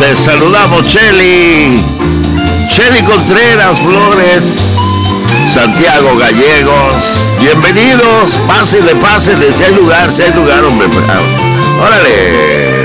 Les saludamos, Chely Contreras Flores, Santiago Gallegos. Bienvenidos, pásenle, si hay lugar, hombre. Órale.